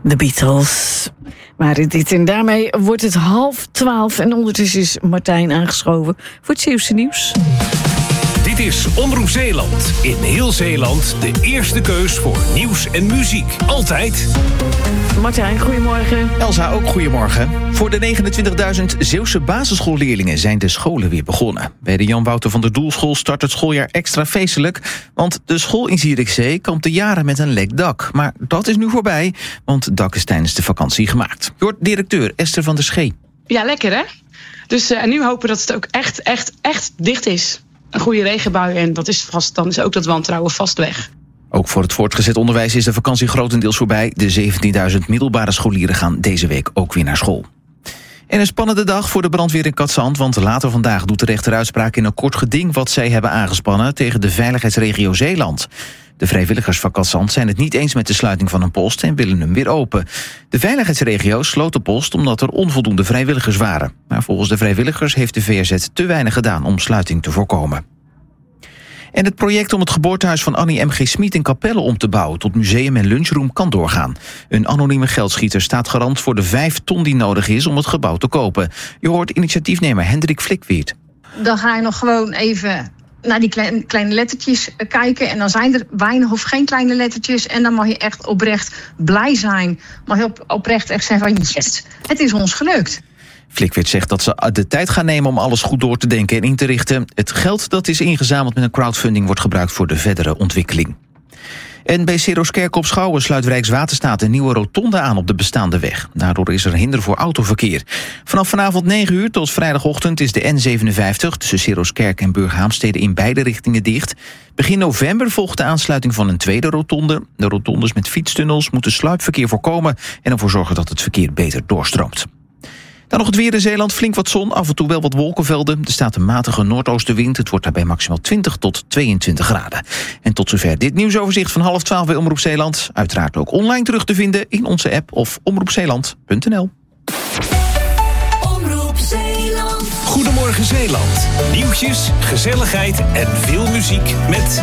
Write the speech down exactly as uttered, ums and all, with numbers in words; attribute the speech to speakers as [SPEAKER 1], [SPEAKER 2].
[SPEAKER 1] De Beatles. Maar dit en daarmee wordt het half twaalf en ondertussen is Martijn aangeschoven voor het Zeeuwse nieuws.
[SPEAKER 2] Dit is Omroep Zeeland. In heel Zeeland de eerste keus voor nieuws en muziek. Altijd.
[SPEAKER 1] Martijn, goedemorgen.
[SPEAKER 3] Elsa, ook goedemorgen. Voor de negenentwintigduizend Zeeuwse basisschoolleerlingen zijn de scholen weer begonnen. Bij de Jan Wouter van der Doelschool start het schooljaar extra feestelijk. Want de school in Zierikzee kampte jaren met een lek dak. Maar dat is nu voorbij, want het dak is tijdens de vakantie gemaakt. Je hoort directeur Esther van der Schee.
[SPEAKER 4] Ja, lekker hè? Dus uh, en nu hopen dat het ook echt, echt, echt dicht is. Een goede regenbui en dat is vast, dan is ook dat wantrouwen vast weg.
[SPEAKER 3] Ook voor het voortgezet onderwijs is de vakantie grotendeels voorbij. De zeventienduizend middelbare scholieren gaan deze week ook weer naar school. En een spannende dag voor de brandweer in Katzand, want later vandaag doet de rechter uitspraak in een kort geding wat zij hebben aangespannen tegen de veiligheidsregio Zeeland. De vrijwilligers van Katzand zijn het niet eens met de sluiting van een post en willen hem weer open. De veiligheidsregio sloot de post omdat er onvoldoende vrijwilligers waren. Maar volgens de vrijwilligers heeft de V R Z te weinig gedaan om sluiting te voorkomen. En het project om het geboortehuis van Annie M G Smit in Capelle om te bouwen tot museum en lunchroom kan doorgaan. Een anonieme geldschieter staat garant voor de vijf ton die nodig is om het gebouw te kopen. Je hoort initiatiefnemer Hendrik Flikweert.
[SPEAKER 5] Dan ga je nog gewoon even naar die kleine, kleine lettertjes kijken. En dan zijn er weinig of geen kleine lettertjes. En dan mag je echt oprecht blij zijn. Mag je op, oprecht echt zeggen van yes, het is ons gelukt.
[SPEAKER 3] Flikweert zegt dat ze de tijd gaan nemen om alles goed door te denken en in te richten. Het geld dat is ingezameld met een crowdfunding wordt gebruikt voor de verdere ontwikkeling. En bij Seroskerk op Schouwen sluit Rijkswaterstaat een nieuwe rotonde aan op de bestaande weg. Daardoor is er hinder voor autoverkeer. Vanaf vanavond negen uur tot vrijdagochtend is de N zevenenvijftig... tussen Seroskerk en Burghaamstede in beide richtingen dicht. Begin november volgt de aansluiting van een tweede rotonde. De rotondes met fietstunnels moeten sluipverkeer voorkomen en ervoor zorgen dat het verkeer beter doorstroomt. Dan nog het weer in Zeeland, flink wat zon, af en toe wel wat wolkenvelden. Er staat een matige noordoostenwind, het wordt daarbij maximaal twintig tot tweeëntwintig graden. En tot zover dit nieuwsoverzicht van half twaalf bij Omroep Zeeland. Uiteraard ook online terug te vinden in onze app of omroepzeeland punt n l.
[SPEAKER 2] Omroep Zeeland. Goedemorgen Zeeland. Nieuwtjes, gezelligheid en veel muziek met